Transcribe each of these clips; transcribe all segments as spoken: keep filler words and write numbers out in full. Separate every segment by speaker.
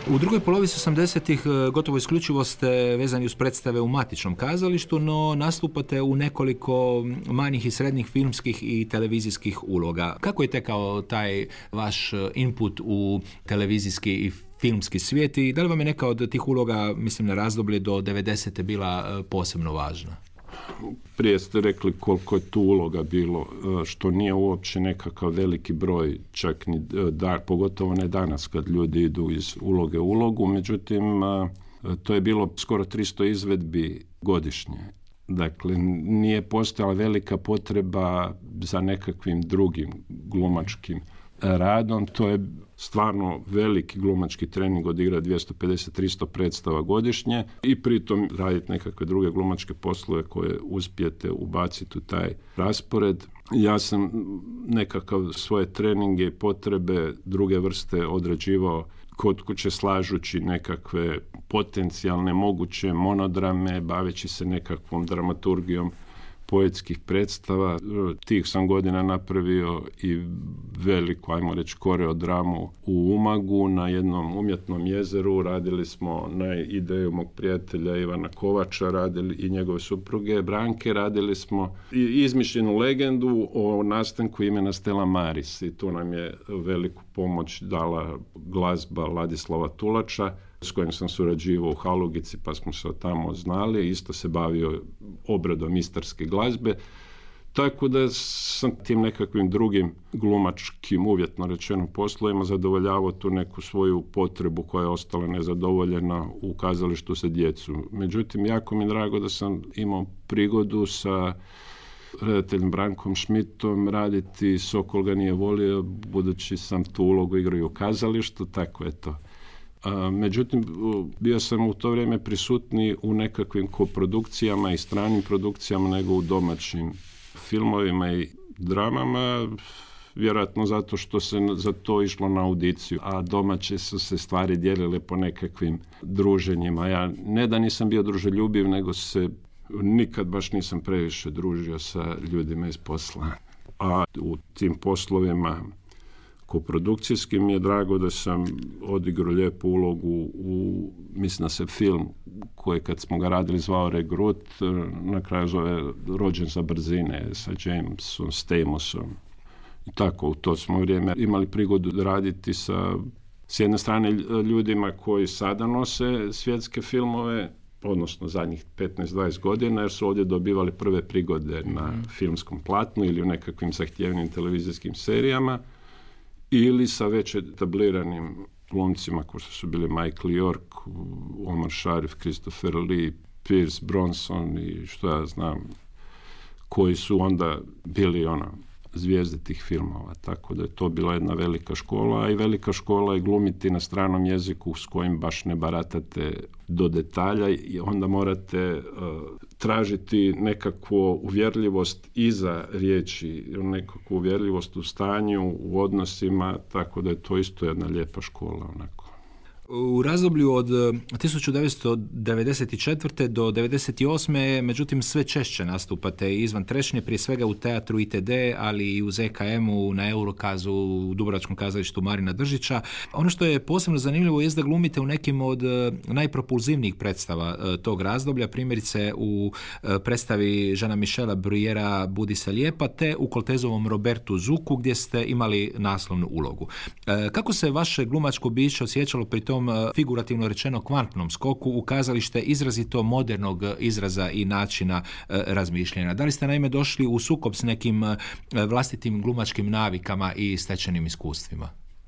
Speaker 1: U drugoj polovici osamdesetih gotovo isključivo ste vezani uz predstave u matičnom kazalištu, no nastupate u nekoliko manjih i srednjih filmskih i televizijskih uloga. Kako je tekao taj vaš input u televizijski i filmski svijet i da li vam je neka od tih uloga, mislim na razdoblje do devedesete bila posebno važna?
Speaker 2: Prije ste rekli koliko je tu uloga bilo, što nije uopće nekakav veliki broj, čak ni da, pogotovo ne danas kad ljudi idu iz uloge u ulogu, međutim to je bilo skoro tristo izvedbi godišnje. Dakle, nije postojala velika potreba za nekakvim drugim glumačkim radom. To je stvarno veliki glumački trening, odigra dvjesto pedeset do tristo predstava godišnje i pritom raditi nekakve druge glumačke poslove koje uspijete ubaciti u taj raspored. Ja sam nekakav svoje treninge i potrebe druge vrste određivao kod kuće slažući nekakve potencijalne moguće monodrame, baveći se nekakvom dramaturgijom poetskih predstava. Tih sam godina napravio i veliku, ajmo reći, koreodramu u Umagu na jednom umjetnom jezeru. Radili smo na ideju mog prijatelja Ivana Kovača, radili i njegove supruge Branke, radili smo i izmišljenu legendu o nastanku imena Stella Maris i tu nam je veliku pomoć dala glazba Ladislava Tulača, s kojim sam surađivao u Halugici, pa smo se tamo znali. Isto se bavio obradom istarske glazbe. Tako da sam tim nekakvim drugim glumačkim, uvjetno rečeno, poslovima zadovoljavao tu neku svoju potrebu koja je ostala nezadovoljena u kazalištu sa djecu. Međutim, jako mi je drago da sam imao prigodu sa redateljem Brankom Šmitom raditi Sokol ga nije volio, budući sam tu ulogu igrao u kazalištu, tako je to. A, međutim, bio sam u to vrijeme prisutniji u nekakvim koprodukcijama i stranim produkcijama nego u domaćim filmovima i dramama, vjerojatno zato što se za to išlo na audiciju, a domaće su se stvari dijelile po nekakvim druženjima. Ja ne da nisam bio druželjubiv, nego se nikad baš nisam previše družio sa ljudima iz posla. A u tim poslovima koprodukcijski mi je drago da sam odigrao lijepu ulogu u, mislim da se film koji kad smo ga radili zvao Regrut, na kraju zove Rođen za brzine sa Jamesom Stamosom. I tako, u to smo vrijeme imali prigodu raditi sa, s jedne strane, ljudima koji sada nose svjetske filmove, odnosno zadnjih petnaest do dvadeset godina, jer su ovdje dobivali prve prigode na filmskom platnu ili u nekakvim zahtjevnim televizijskim serijama, ili sa već etabliranim glumcima kao što su bili Michael York, Omar Sharif, Christopher Lee, Pierce Bronson i što ja znam, koji su onda bili ono, zvijezde tih filmova. Tako da je to bila jedna velika škola, a i velika škola je glumiti na stranom jeziku s kojim baš ne baratate do detalja i onda morate uh, tražiti nekakvu uvjerljivost iza riječi, nekakvu uvjerljivost u stanju, u odnosima, tako da je to isto jedna lijepa škola onako.
Speaker 1: U razdoblju od tisuću devetsto devedeset četvrte do devedeset osme međutim sve češće nastupate izvan Trešnje, prije svega u teatru I T D, ali i u Z K M-u, na Eurokazu, u Dubrovačkom kazalištu Marina Držića. Ono što je posebno zanimljivo je da glumite u nekim od najpropulzivnijih predstava tog razdoblja, primjerice u predstavi Jeana Michela Bruyera Budi se lijepa, te u Koltezovom Robertu Zuku gdje ste imali naslovnu ulogu. Kako se vaše glumačko biće osjećalo pri tom figurativno rečeno kvantnom skoku u kazalište izrazito modernog izraza i načina e, razmišljanja? Da li ste naime došli u sukob s nekim e, vlastitim glumačkim navikama i stečenim iskustvima?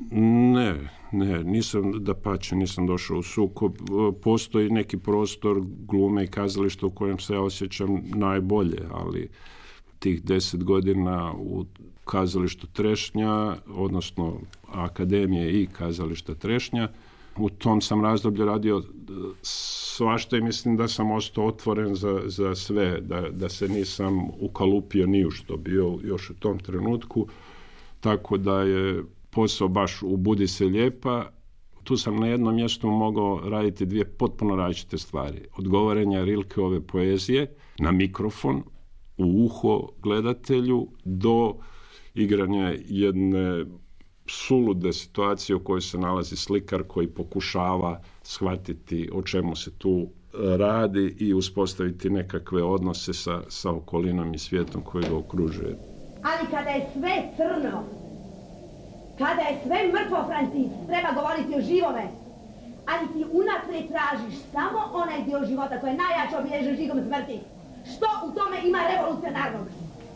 Speaker 2: Ne, ne, nisam, dapače, nisam došao u sukob. Postoji neki prostor glume i kazališta u kojem se ja osjećam najbolje, ali tih deset godina u kazalištu Trešnja, odnosno Akademije i kazališta Trešnja, u tom sam razdoblju radio svašta i mislim da sam ostao otvoren za, za sve, da, da se nisam ukalupio ni u što bio još u tom trenutku, tako da je posao baš u Budi se lijepa. Tu sam na jednom mjestu mogao raditi dvije potpuno različite stvari. Od govorenja Rilkeove poezije na mikrofon, u uho gledatelju, do igranja jedne sulude situacije u kojoj se nalazi slikar koji pokušava shvatiti o čemu se tu radi i uspostaviti nekakve odnose sa, sa okolinom i svijetom koji ga okružuje.
Speaker 3: Ali kada je sve crno, kada je sve mrtvo, Francis, treba govoriti o živome. Ali ti unaprijed tražiš samo onaj dio života koji je najjače obilježen žigom smrti. Što u tome ima revolucionarnog?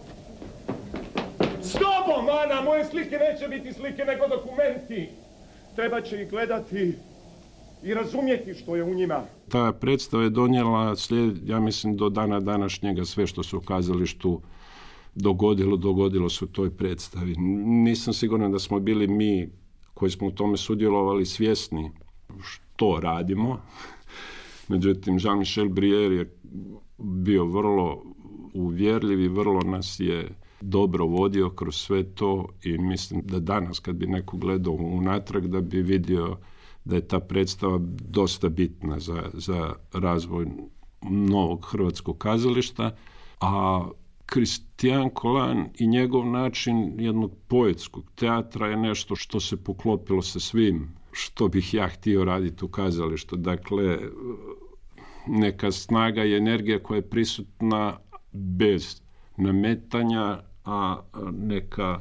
Speaker 4: S tobom, Ana, moje slike neće biti slike nego dokumenti. Treba će ih gledati i razumjeti što je u njima.
Speaker 2: Ta predstava je donijela, slijed, ja mislim, do dana današnjega sve što se u kazalištu dogodilo, dogodilo se u toj predstavi. Nisam siguran da smo bili mi koji smo u tome sudjelovali svjesni što radimo. Međutim, Jean-Michel Brier je bio vrlo uvjerljiv i vrlo nas je dobro vodio kroz sve to i mislim da danas kad bi neko gledao unatrag da bi vidio da je ta predstava dosta bitna za, za razvoj novog hrvatskog kazališta, a Christian Collin i njegov način jednog poetskog teatra je nešto što se poklopilo sa svim što bih ja htio raditi u kazalištu. Dakle, neka snaga i energija koja je prisutna bez nametanja, a neka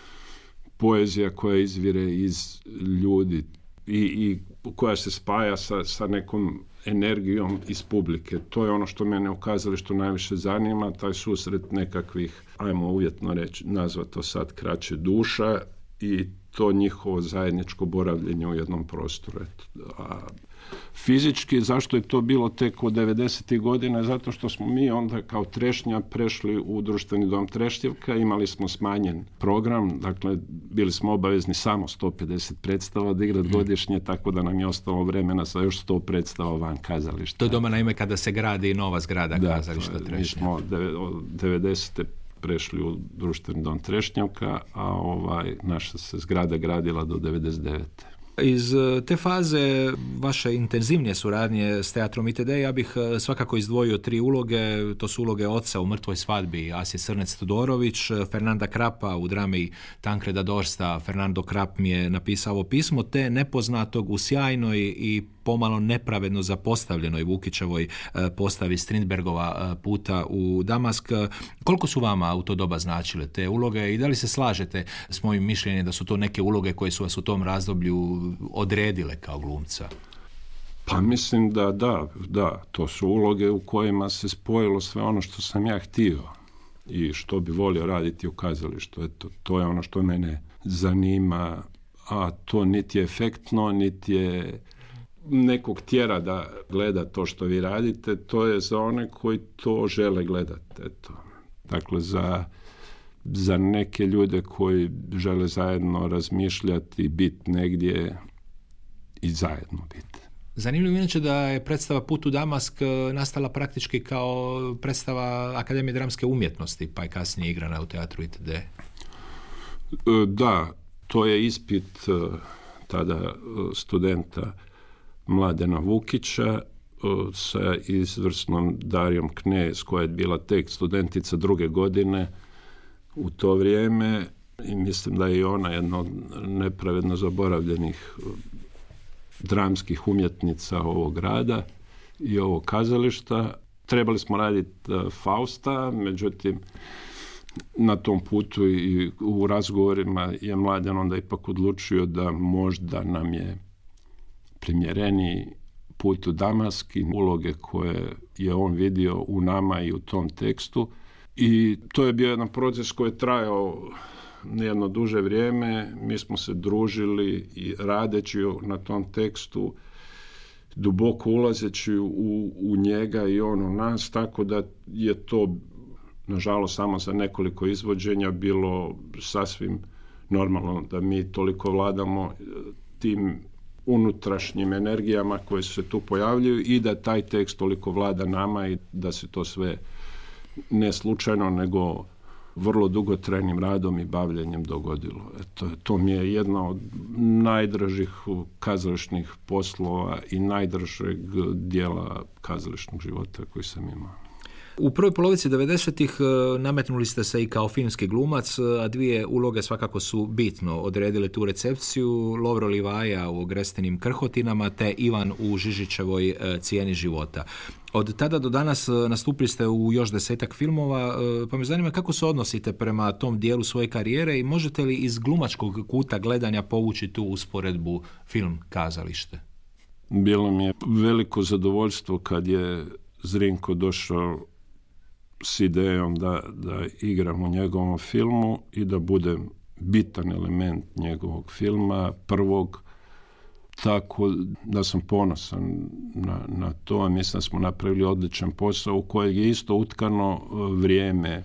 Speaker 2: poezija koja izvire iz ljudi i, i koja se spaja sa, sa nekom energijom iz publike. To je ono što mene u kazalištu najviše zanima, taj susret nekakvih, ajmo uvjetno reći, nazvat to sad kraće duša i to njihovo zajedničko boravljenje u jednom prostoru. A fizički, zašto je to bilo tek od devedesetih godina? Zato što smo mi onda kao Trešnja prešli u društveni dom Trešnjevka, imali smo smanjen program, dakle bili smo obavezni samo sto pedeset predstava odigrati godišnje, tako da nam je ostalo vremena sa još sto predstava van kazališta.
Speaker 1: To je doma naime kada se gradi nova zgrada
Speaker 2: da,
Speaker 1: kazališta Trešnja.
Speaker 2: Mi smo od devedesete prešli u društveni dom Trešnjevka, a ovaj, naša se zgrada gradila do devedeset devete.
Speaker 1: Iz te faze vaše intenzivnije suradnje s teatrom I T D ja bih svakako izdvojio tri uloge. To su uloge oca u Mrtvoj svadbi Asje Srnec Todorović, Fernanda Krapa u drami Tankreda Dorsta. Fernando Krap mi je napisao ovo pismo, te nepoznatog u sjajnoj i pomalo nepravedno zapostavljenoj Vukićevoj postavi Strindbergova Puta u Damask. Koliko su vama u to doba značile te uloge i da li se slažete s mojim mišljenjem da su to neke uloge koje su vas u tom razdoblju odredile kao glumca?
Speaker 2: Pa mislim da da, da, to su uloge u kojima se spojilo sve ono što sam ja htio i što bi volio raditi u kazalištu. Eto, to je ono što mene zanima, a to niti je efektno, niti je nekog tjera da gleda to što vi radite, to je za one koji to žele gledati. Eto. Dakle, za, za neke ljude koji žele zajedno razmišljati i biti negdje i zajedno biti.
Speaker 1: Zanimljivo inače da je predstava Put u Damask nastala praktički kao predstava Akademije dramske umjetnosti, pa je kasnije igrana u teatru I T D.
Speaker 2: Da, to je ispit tada studenta Mladena Vukića sa izvrsnom Darijom Knez, koja je bila tek studentica druge godine u to vrijeme i mislim da je i ona jedna od nepravedno zaboravljenih dramskih umjetnica ovog grada i ovog kazališta. Trebali smo raditi Fausta, međutim na tom putu i u razgovorima je Mladen onda ipak odlučio da možda nam je primjereniji Put u Damask i uloge koje je on vidio u nama i u tom tekstu. I to je bio jedan proces koji je trajao jedno duže vrijeme. Mi smo se družili i radeći na tom tekstu, duboko ulazeći u, u njega i on u nas, tako da je to, nažalost, samo za nekoliko izvođenja bilo sasvim normalno da mi toliko vladamo tim unutrašnjim energijama koje se tu pojavljuju i da taj tekst toliko vlada nama i da se to sve ne slučajno nego vrlo dugotrajnim radom i bavljenjem dogodilo. Eto, to mi je jedna od najdražih kazališnih poslova i najdražeg dijela kazališnog života koji sam imao.
Speaker 1: U prvoj polovici devedesetih nametnuli ste se i kao filmski glumac, a dvije uloge svakako su bitno odredile tu recepciju: Lovro Livaja u Grestinim krhotinama te Ivan u Žižićevoj Cijeni života. Od tada do danas nastupili ste u još desetak filmova, pa me zanima kako se odnosite prema tom dijelu svoje karijere i možete li iz glumačkog kuta gledanja povući tu usporedbu film-kazalište?
Speaker 2: Bilo mi je veliko zadovoljstvo kad je Zrinko došao s idejom da, da igram u njegovom filmu i da budem bitan element njegovog filma, prvog, tako da sam ponosan na, na to, a mislim da smo napravili odličan posao u kojeg je isto utkano vrijeme.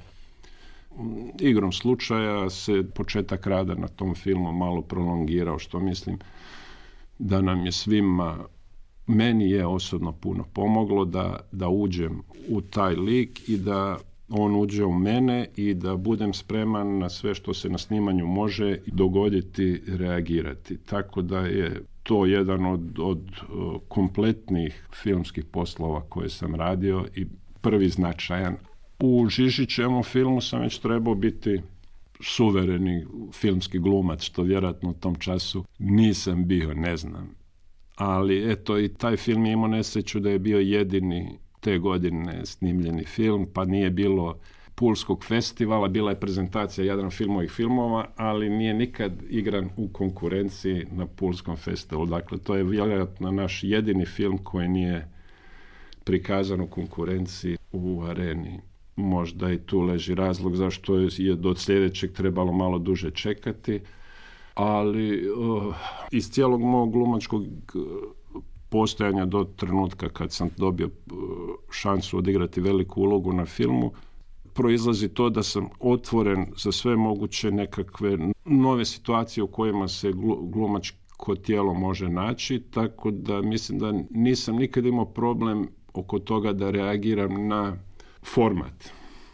Speaker 2: Igrom slučaja se početak rada na tom filmu malo prolongirao, što mislim da nam je svima, meni je osobno puno pomoglo da, da uđem u taj lik i da on uđe u mene i da budem spreman na sve što se na snimanju može dogoditi, reagirati. Tako da je to jedan od, od kompletnih filmskih poslova koje sam radio i prvi značajan. U Žižićevom filmu sam već trebao biti suvereni filmski glumac, što vjerojatno u tom času nisam bio, ne znam. Ali eto, i taj film je imao nesreću da je bio jedini te godine snimljeni film, pa nije bilo Pulskog festivala, bila je prezentacija Jadran filmovih filmova, ali nije nikad igran u konkurenciji na Pulskom festivalu. Dakle, to je vjerojatno naš jedini film koji nije prikazan u konkurenciji u Areni. Možda i tu leži razlog zašto je do sljedećeg trebalo malo duže čekati, ali uh, iz cijelog mog glumačkog postojanja do trenutka kad sam dobio uh, šansu odigrati veliku ulogu na filmu, proizlazi to da sam otvoren za sve moguće nekakve nove situacije u kojima se glumačko tijelo može naći, tako da mislim da nisam nikad imao problem oko toga da reagiram na format.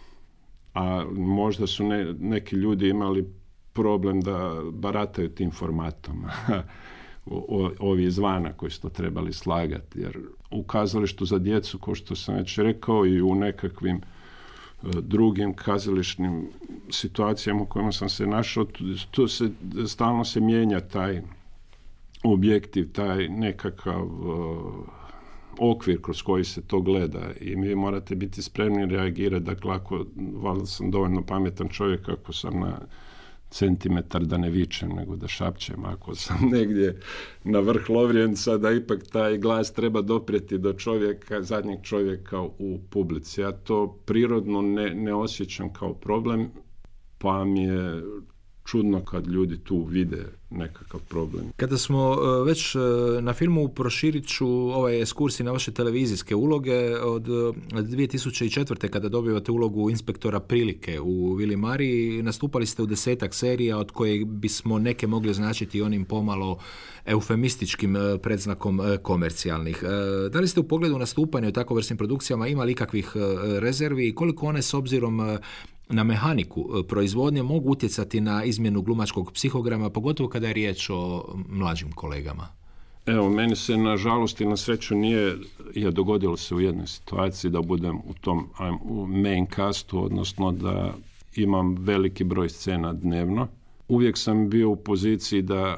Speaker 2: A možda su ne, neki ljudi imali problem da barataju tim formatom. o, ovi izvana koji su to trebali slagati. Jer u kazalištu za djecu, kao što sam već rekao, i u nekakvim uh, drugim kazališnim situacijama u kojima sam se našao, tu se, stalno se mijenja taj objektiv, taj nekakav uh, okvir kroz koji se to gleda i vi morate biti spremni reagirati. Dakle, ako valjda sam dovoljno pametan čovjek, ako sam na centimetar da ne vičem, nego da šapćem, ako sam negdje na vrh Lovrijenca, da ipak taj glas treba doprijeti do čovjeka, zadnjeg čovjeka u publici. Ja to prirodno ne, ne osjećam kao problem, pa mi je čudno kad ljudi tu vide nekakav problem.
Speaker 1: Kada smo već na filmu, proširit ću ovaj ekskursij na vaše televizijske uloge. Od dvije tisuće četvrte. kada dobivate ulogu inspektora Prilike u Vili Mariji, nastupali ste u desetak serija, od kojeg bismo neke mogli označiti onim pomalo eufemističkim predznakom komercijalnih. Da li ste u pogledu nastupanja u takovrsnim produkcijama imali ikakvih rezervi i koliko one s obzirom na mehaniku proizvodnje mogu utjecati na izmjenu glumačkog psihograma, pogotovo kada je riječ o mlađim kolegama?
Speaker 2: Evo, meni se nažalost i na sreću nije je dogodilo se u jednoj situaciji da budem u tom u main castu, odnosno da imam veliki broj scena dnevno. Uvijek sam bio u poziciji da,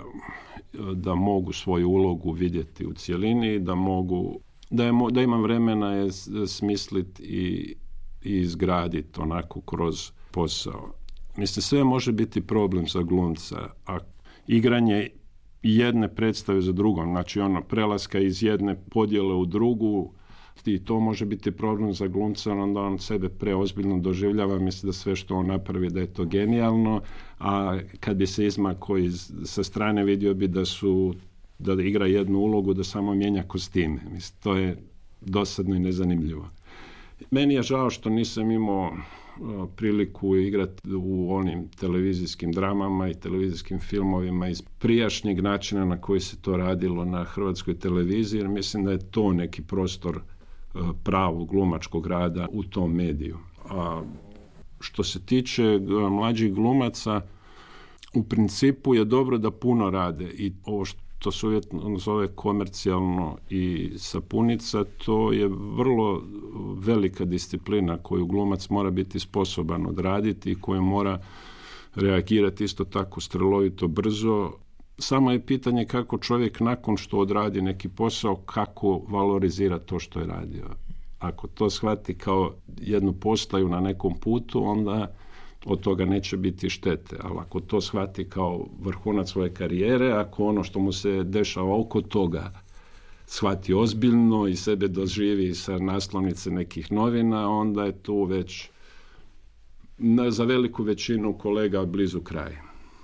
Speaker 2: da mogu svoju ulogu vidjeti u cjelini, da mogu da, je, da imam vremena je smisliti i i izgraditi onako kroz posao. Mislim, sve može biti problem za glumca, a igranje jedne predstave za drugom, znači ono prelaska iz jedne podjele u drugu, i to može biti problem za glumca, onda on sebe preozbiljno doživljava, misli da sve što on napravi da je to genijalno, a kad bi se izmakao iz, sa strane, vidio bi da su da igra jednu ulogu, da samo mijenja kostime. Mislim, to je dosadno i nezanimljivo. Meni je žao što nisam imao uh, priliku igrati u onim televizijskim dramama i televizijskim filmovima iz prijašnjeg načina na koji se to radilo na hrvatskoj televiziji, jer mislim da je to neki prostor uh, pravog glumačkog rada u tom mediju. A što se tiče uh, mlađih glumaca, u principu je dobro da puno rade i ovo što to se uvjetno zove komercijalno i sapunica, to je vrlo velika disciplina koju glumac mora biti sposoban odraditi i koju mora reagirati isto tako strelovito brzo. Samo je pitanje kako čovjek nakon što odradi neki posao, kako valorizira to što je radio. Ako to shvati kao jednu postaju na nekom putu, onda od toga neće biti štete. Ali ako to shvati kao vrhunac svoje karijere, ako ono što mu se dešava oko toga shvati ozbiljno i sebe doživi sa naslovnice nekih novina, onda je tu već za veliku većinu kolega blizu kraja.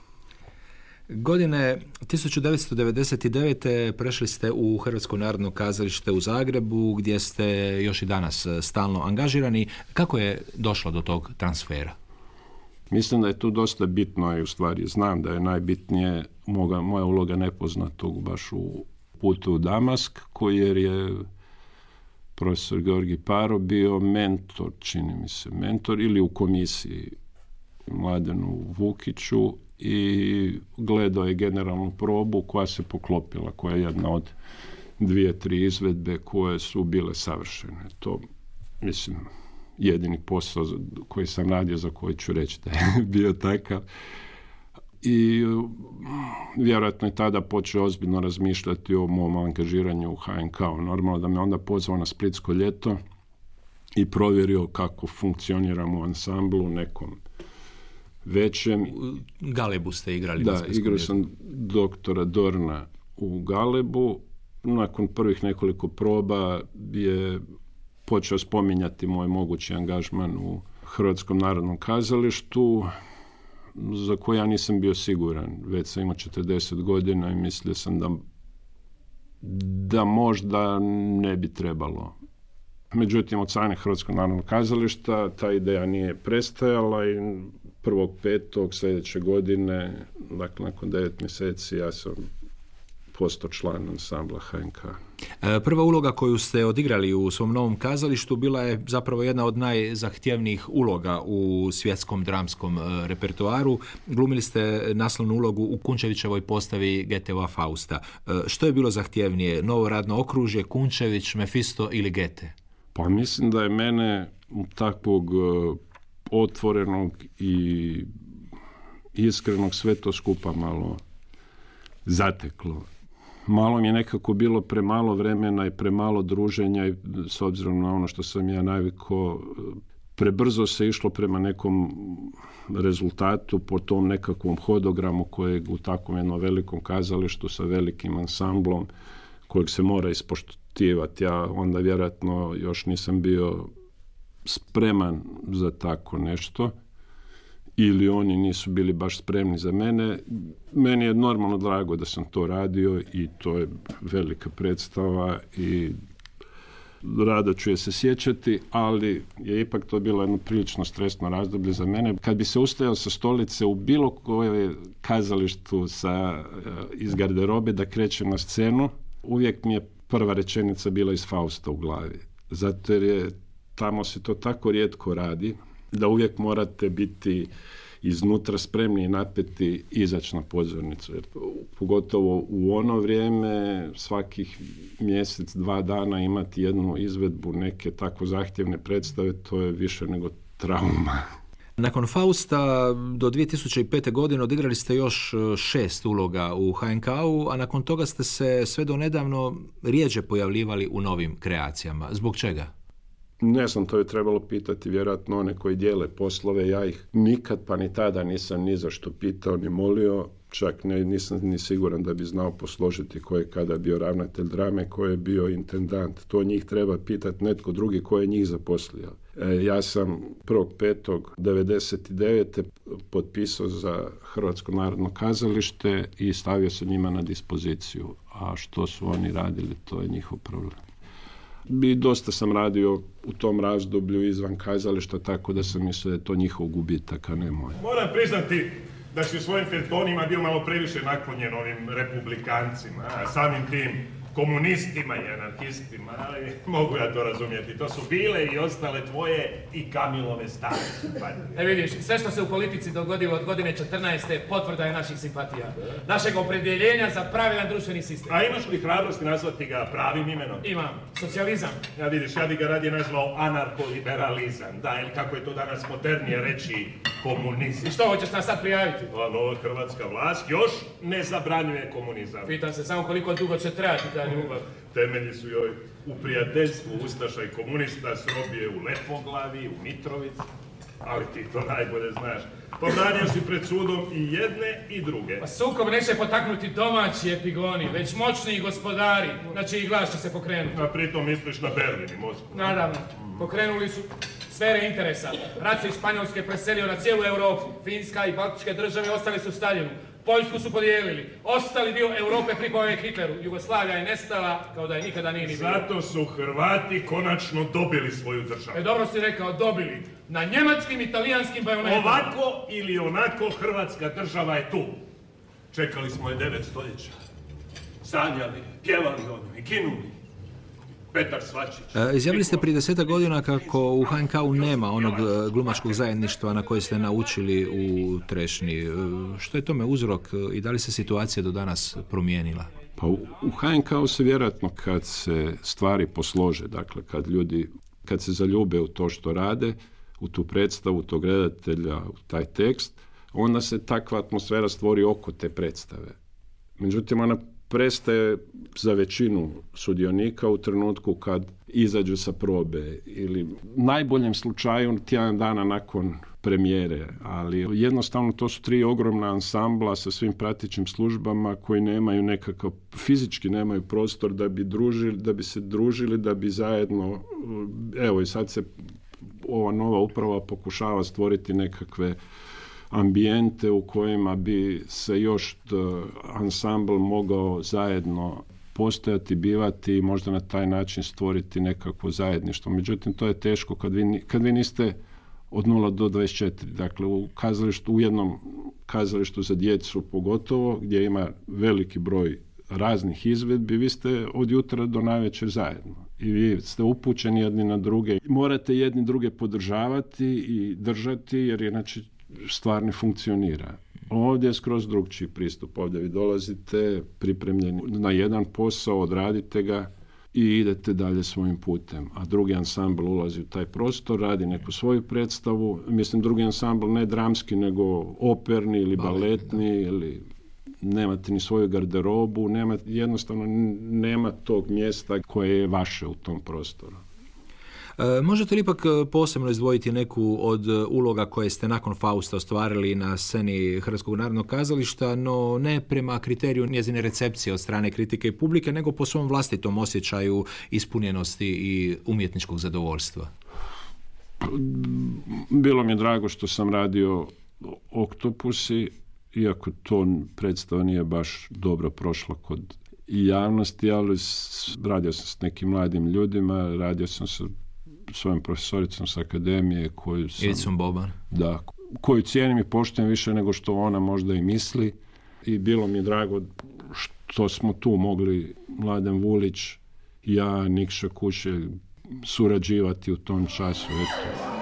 Speaker 1: Godine tisuću devetsto devedeset devete. prešli ste u Hrvatsko narodno kazalište u Zagrebu, gdje ste još i danas stalno angažirani. Kako je došlo do tog transfera?
Speaker 2: Mislim da je tu dosta bitno i u stvari znam da je najbitnije moga, moja uloga nepoznatog baš u putu u Damask, koji je profesor Georgij Paro bio mentor, čini mi se, mentor ili u komisiji Mladenu Vukiću i gledao je generalnu probu koja se poklopila, koja je jedna od dvije, tri izvedbe koje su bile savršene. To, mislim, jedini posao koji sam radio, za koji ću reći da je bio takav. I vjerojatno je tada počeo ozbiljno razmišljati o mom angažiranju u H N K-u. Normalno da me onda pozvao na Splitsko ljeto i provjerio kako funkcioniram u ansamblu nekom većem.
Speaker 1: Galebu ste igrali.
Speaker 2: Da, igrao sam doktora Dorna u Galebu. Nakon prvih nekoliko proba je počeo spominjati moj mogući angažman u Hrvatskom narodnom kazalištu, za koje ja nisam bio siguran. Već sam imao četrdeset godina i mislio sam da, da možda ne bi trebalo. Međutim, od strane Hrvatskog narodnog kazališta ta ideja nije prestajala i prvog petog sljedeće godine, dakle nakon devet mjeseci, ja sam postao član ansambla H N K.
Speaker 1: Prva uloga koju ste odigrali u svom novom kazalištu bila je zapravo jedna od najzahtjevnijih uloga u svjetskom dramskom repertoaru. Glumili ste naslovnu ulogu u Kunčevićevoj postavi Goetheva Fausta. Što je bilo zahtjevnije? Novo radno okružje, Kunčević, Mefisto ili Goethe?
Speaker 2: Pa mislim da je mene takvog otvorenog i iskrenog sve to skupa malo zateklo. Malo mi je nekako bilo premalo vremena i premalo druženja i s obzirom na ono što sam ja navikao, prebrzo se išlo prema nekom rezultatu po tom nekakvom hodogramu kojeg u takvom jednom velikom kazalištu sa velikim ansamblom kojeg se mora ispoštivati. Ja onda vjerojatno još nisam bio spreman za tako nešto ili oni nisu bili baš spremni za mene. Meni je normalno drago da sam to radio i to je velika predstava i rado ću je se sjećati, ali je ipak to bilo jedno prilično stresno razdoblje za mene. Kad bi se ustajao sa stolice u bilo koje kazalištu sa, iz garderobe da krećem na scenu, uvijek mi je prva rečenica bila iz Fausta u glavi. Zato jer je tamo se to tako rijetko radi da uvijek morate biti iznutra spremni i napeti izaći na pozornicu. Jer pogotovo u ono vrijeme svakih mjesec, dva dana imati jednu izvedbu neke tako zahtjevne predstave, to je više nego trauma.
Speaker 1: Nakon Fausta do dvije tisuće pete. godine odigrali ste još šest uloga u H N K-u, a nakon toga ste se sve do nedavno rijeđe pojavljivali u novim kreacijama. Zbog čega?
Speaker 2: Ne znam, to je trebalo pitati vjerojatno one koji dijele poslove. Ja ih nikad pa ni tada nisam ni za što pitao ni molio. Čak ne, nisam ni siguran da bi znao posložiti ko je kada bio ravnatelj drame, ko je bio intendant. To njih treba pitati netko drugi ko je njih zaposlio. E, ja sam prvog petog devedeset devete. potpisao za Hrvatsko narodno kazalište i stavio se njima na dispoziciju. A što su oni radili, to je njihov problem. I dosta sam radio u tom razdoblju izvan kazališta, tako da sam mislio da je to njihov gubitak, a ne moj.
Speaker 4: Moram priznati da si u svojim feltonima bio malo previše naklonjen ovim republikancima, a samim tim komunistima i anarhistima, ali mogu ja to razumjeti. To su bile i ostale tvoje i Kamilove stare simpatije.
Speaker 5: E vidiš, sve što se u politici dogodilo od godine četrnaeste potvrda je naših simpatija. Našeg opredjeljenja za pravilan društveni sistem.
Speaker 4: A imaš li hrabrosti nazvati ga pravim imenom?
Speaker 5: Imam. Socijalizam.
Speaker 4: Ja vidiš, ja bi ga radije nazvao anarkoliberalizam. Da, ili kako je to danas modernije reći, komunizam.
Speaker 5: I što hoćeš nas sad prijaviti?
Speaker 4: A nova hrvatska vlast još ne zabranjuje komunizam.
Speaker 5: Pitam se samo koliko dugo će trajati ta ljubav.
Speaker 4: Temelji su joj u prijateljstvu ustaša i komunista, srobije u Lepoglavi, u Mitrovici. Ali ti to najbolje znaš. Pobranio si pred sudom i jedne i druge.
Speaker 5: Pa sukob neće potaknuti domaći epigoni, već moćni gospodari, na čiji glas će se pokrenuti.
Speaker 4: A pritom misliš na Berlin i Moskvu.
Speaker 5: Naravno, pokrenuli su sfere interesa. Rat se iz Španjolske preselio na cijelu Europu. Finska i Baltičke države ostale su Staljinu. Poljsku su podijelili. Ostali dio Europe pripao je Hitleru. Jugoslavija je nestala kao da je nikada nije ni bilo.
Speaker 4: Zato su Hrvati konačno dobili svoju državu.
Speaker 5: E dobro si rekao, dobili. Na njemačkim i italijanskim bajonetima.
Speaker 4: Ovako ili onako Hrvatska država je tu. Čekali smo je devet stoljeća. Sanjali, pjevali o njoj, ginuli. Petar Svačić.
Speaker 1: E, izjavili ste prije deseta godina kako u ha en ka-u nema onog glumačkog zajedništva na koje ste naučili u Trešnji. E, što je tome uzrok i da li se situacija do danas promijenila?
Speaker 2: Pa u, u ha en ka-u se vjerojatno kad se stvari poslože, dakle kad ljudi, kad se zaljube u to što rade, u tu predstavu, tog redatelja, u taj tekst, onda se takva atmosfera stvori oko te predstave. Međutim, ona prestaje za većinu sudionika u trenutku kad izađu sa probe ili u najboljem slučaju tjedan dana nakon premijere, ali jednostavno to su tri ogromna ansambla sa svim pratećim službama koji nemaju nekakav, fizički nemaju prostor da bi družili, da bi se družili, da bi zajedno, evo i sad se ova nova uprava pokušava stvoriti nekakve ambijente u kojima bi se još ansambl mogao zajedno postojati, bivati i možda na taj način stvoriti nekakvo zajedništvo. Međutim, to je teško kad vi, kad vi niste od nula do dvadeset četiri. Dakle, u kazalištu, u jednom kazalištu za djecu pogotovo, gdje ima veliki broj raznih izvedbi, vi ste od jutra do navečer zajedno. I vi ste upućeni jedni na druge. Morate jedni druge podržavati i držati, jer inače stvar ne funkcionira. Ovdje je skroz drugčiji pristup. Ovdje vi dolazite pripremljeni na jedan posao, odradite ga i idete dalje svojim putem. A drugi ansambl ulazi u taj prostor, radi neku svoju predstavu. Mislim, drugi ansambl ne dramski, nego operni ili baletni, ili nemate ni svoju garderobu, nema, jednostavno nema tog mjesta koje je vaše u tom prostoru.
Speaker 1: E, možete li ipak posebno izdvojiti neku od uloga koje ste nakon Fausta ostvarili na sceni Hrvatskog narodnog kazališta, no ne prema kriteriju njezine recepcije od strane kritike i publike, nego po svom vlastitom osjećaju ispunjenosti i umjetničkog zadovoljstva?
Speaker 2: Bilo mi je drago što sam radio Oktopusi, iako to predstava nije baš dobro prošla kod javnosti, ali radio sam s nekim mladim ljudima, radio sam sa svojom profesoricom s akademije koju sam...
Speaker 1: Ivicom Boban.
Speaker 2: Da, koju cijenim i poštujem više nego što ona možda i misli. I bilo mi je drago što smo tu mogli, Mladen Vulić, ja, Nikša Kušelj, surađivati u tom času. Eto.